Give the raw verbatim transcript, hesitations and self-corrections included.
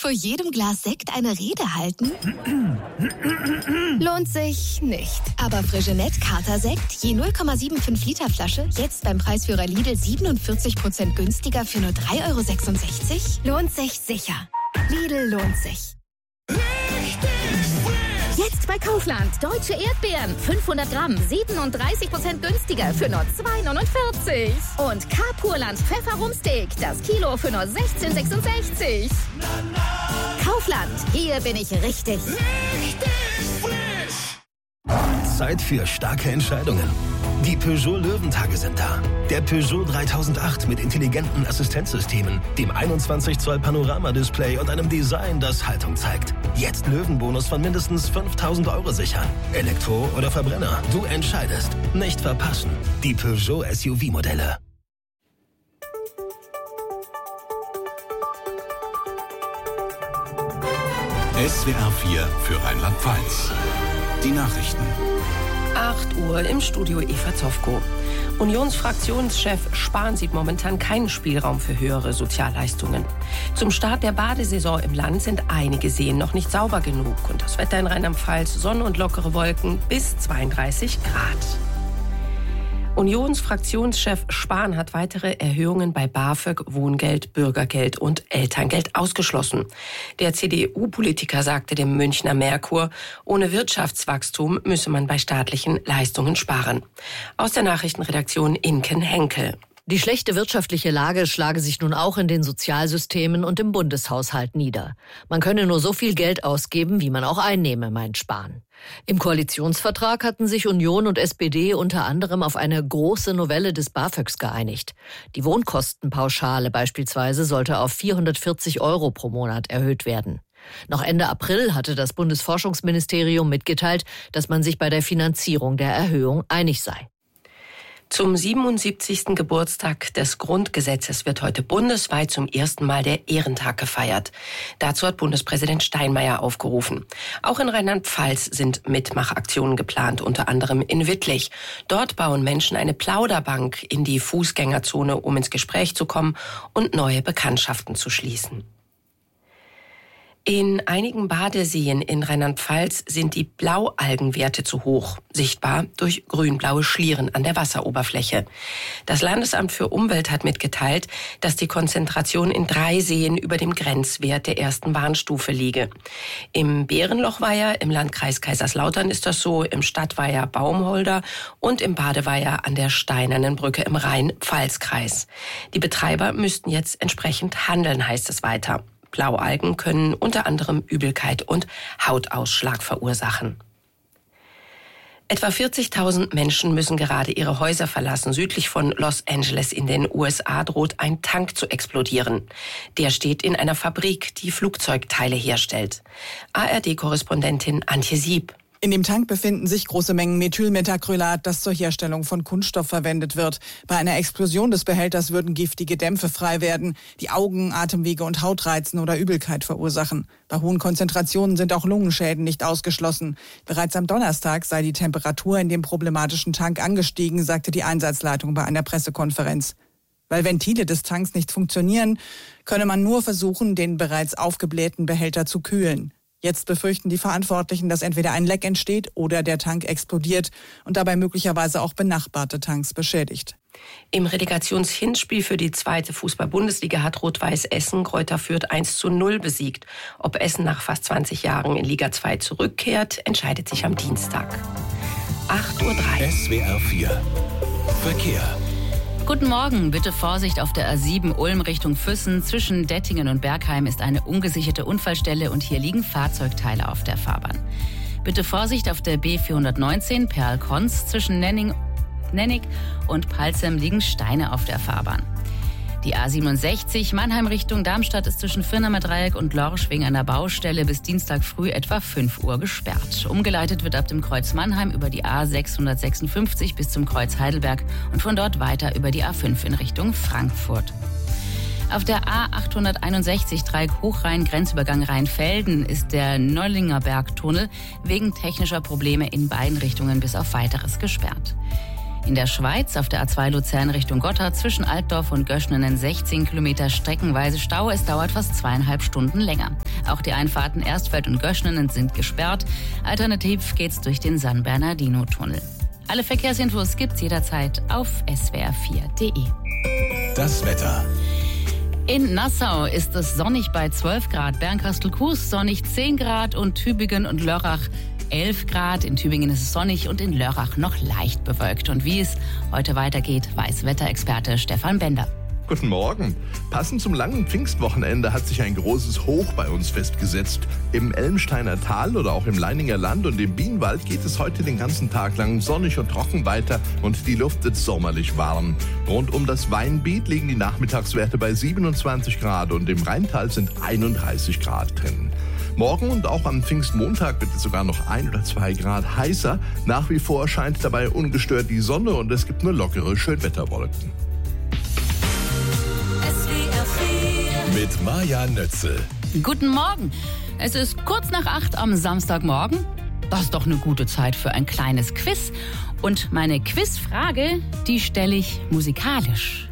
vor jedem Glas Sekt eine Rede halten? Lohnt sich nicht. Aber Freixenet Kater-Sekt, je null Komma fünfundsiebzig Liter Flasche, jetzt beim Preisführer Lidl siebenundvierzig Prozent günstiger für nur drei Euro sechsundsechzig? Lohnt sich sicher. Lidl lohnt sich. Jetzt bei Kaufland. Deutsche Erdbeeren. fünfhundert Gramm. siebenunddreißig Prozent günstiger für nur zwei Euro neunundvierzig. Und K-Purland Pfefferrumsteak. Das Kilo für nur sechzehn Euro sechsundsechzig. Kaufland. Hier bin ich richtig. Richtig frisch. Zeit für starke Entscheidungen. Die Peugeot Löwentage sind da. Der Peugeot dreitausendacht mit intelligenten Assistenzsystemen, dem einundzwanzig Zoll Panorama-Display und einem Design, das Haltung zeigt. Jetzt Löwenbonus von mindestens fünftausend Euro sichern. Elektro oder Verbrenner, du entscheidest. Nicht verpassen. Die Peugeot S U V-Modelle. S W R vier für Rheinland-Pfalz. Die Nachrichten. acht Uhr im Studio Eva Zofko. Unionsfraktionschef Spahn sieht momentan keinen Spielraum für höhere Sozialleistungen. Zum Start der Badesaison im Land sind einige Seen noch nicht sauber genug. Und das Wetter in Rheinland-Pfalz, Sonne und lockere Wolken bis zweiunddreißig Grad. Unionsfraktionschef Spahn hat weitere Erhöhungen bei BAföG, Wohngeld, Bürgergeld und Elterngeld ausgeschlossen. Der C D U-Politiker sagte dem Münchner Merkur, ohne Wirtschaftswachstum müsse man bei staatlichen Leistungen sparen. Aus der Nachrichtenredaktion Inken Henkel. Die schlechte wirtschaftliche Lage schlage sich nun auch in den Sozialsystemen und im Bundeshaushalt nieder. Man könne nur so viel Geld ausgeben, wie man auch einnehme, meint Spahn. Im Koalitionsvertrag hatten sich Union und S P D unter anderem auf eine große Novelle des BAföGs geeinigt. Die Wohnkostenpauschale beispielsweise sollte auf vierhundertvierzig Euro pro Monat erhöht werden. Noch Ende April hatte das Bundesforschungsministerium mitgeteilt, dass man sich bei der Finanzierung der Erhöhung einig sei. Zum siebenundsiebzigsten Geburtstag des Grundgesetzes wird heute bundesweit zum ersten Mal der Ehrentag gefeiert. Dazu hat Bundespräsident Steinmeier aufgerufen. Auch in Rheinland-Pfalz sind Mitmachaktionen geplant, unter anderem in Wittlich. Dort bauen Menschen eine Plauderbank in die Fußgängerzone, um ins Gespräch zu kommen und neue Bekanntschaften zu schließen. In einigen Badeseen in Rheinland-Pfalz sind die Blaualgenwerte zu hoch, sichtbar durch grün-blaue Schlieren an der Wasseroberfläche. Das Landesamt für Umwelt hat mitgeteilt, dass die Konzentration in drei Seen über dem Grenzwert der ersten Warnstufe liege. Im Bärenlochweiher im Landkreis Kaiserslautern ist das so, im Stadtweiher Baumholder und im Badeweiher an der Steinernen Brücke im Rhein-Pfalz-Kreis. Die Betreiber müssten jetzt entsprechend handeln, heißt es weiter. Blaualgen können unter anderem Übelkeit und Hautausschlag verursachen. Etwa vierzigtausend Menschen müssen gerade ihre Häuser verlassen. Südlich von Los Angeles in den U S A droht ein Tank zu explodieren. Der steht in einer Fabrik, die Flugzeugteile herstellt. A R D-Korrespondentin Antje Sieb. In dem Tank befinden sich große Mengen Methylmethacrylat, das zur Herstellung von Kunststoff verwendet wird. Bei einer Explosion des Behälters würden giftige Dämpfe frei werden, die Augen, Atemwege und Haut reizen oder Übelkeit verursachen. Bei hohen Konzentrationen sind auch Lungenschäden nicht ausgeschlossen. Bereits am Donnerstag sei die Temperatur in dem problematischen Tank angestiegen, sagte die Einsatzleitung bei einer Pressekonferenz. Weil Ventile des Tanks nicht funktionieren, könne man nur versuchen, den bereits aufgeblähten Behälter zu kühlen. Jetzt befürchten die Verantwortlichen, dass entweder ein Leck entsteht oder der Tank explodiert und dabei möglicherweise auch benachbarte Tanks beschädigt. Im Relegationshinspiel für die zweite Fußball-Bundesliga hat Rot-Weiß Essen Greuther Fürth eins zu null besiegt. Ob Essen nach fast zwanzig Jahren in Liga zwei zurückkehrt, entscheidet sich am Dienstag. acht Uhr drei. S W R vier. Verkehr. Guten Morgen. Bitte Vorsicht auf der A sieben Ulm Richtung Füssen. Zwischen Dettingen und Bergheim ist eine ungesicherte Unfallstelle und hier liegen Fahrzeugteile auf der Fahrbahn. Bitte Vorsicht auf der B vierhundertneunzehn Perl-Konz. Zwischen Nenning, Nennig und Palzem liegen Steine auf der Fahrbahn. Die A siebenundsechzig Mannheim Richtung Darmstadt ist zwischen Firnamer Dreieck und Lorsch wegen einer Baustelle bis Dienstag früh etwa fünf Uhr gesperrt. Umgeleitet wird ab dem Kreuz Mannheim über die A sechshundertsechsundfünfzig bis zum Kreuz Heidelberg und von dort weiter über die A fünf in Richtung Frankfurt. Auf der A achthunderteinundsechzig Dreieck Hochrhein Grenzübergang Rheinfelden ist der Nollinger Bergtunnel wegen technischer Probleme in beiden Richtungen bis auf Weiteres gesperrt. In der Schweiz auf der A zwei Luzern Richtung Gotthard zwischen Altdorf und Göschenen sechzehn Kilometer streckenweise Stau. Es dauert fast zweieinhalb Stunden länger. Auch die Einfahrten Erstfeld und Göschenen sind gesperrt. Alternativ geht's durch den San Bernardino-Tunnel. Alle Verkehrsinfos gibt's jederzeit auf s w r vier punkt d e. Das Wetter. In Nassau ist es sonnig bei zwölf Grad, Bernkastel-Kues sonnig zehn Grad und Tübingen und Lörrach elf Grad. In Tübingen ist es sonnig und in Lörrach noch leicht bewölkt. Und wie es heute weitergeht, weiß Wetterexperte Stefan Bender. Guten Morgen. Passend zum langen Pfingstwochenende hat sich ein großes Hoch bei uns festgesetzt. Im Elmsteiner Tal oder auch im Leininger Land und im Bienenwald geht es heute den ganzen Tag lang sonnig und trocken weiter und die Luft ist sommerlich warm. Rund um das Weinbiet liegen die Nachmittagswerte bei siebenundzwanzig Grad und im Rheintal sind einunddreißig Grad drin. Morgen und auch am Pfingstmontag wird es sogar noch ein oder zwei Grad heißer. Nach wie vor scheint dabei ungestört die Sonne und es gibt nur lockere Schönwetterwolken. Mit Maja Nötzel. Guten Morgen. Es ist kurz nach acht am Samstagmorgen. Das ist doch eine gute Zeit für ein kleines Quiz. Und meine Quizfrage, die stelle ich musikalisch.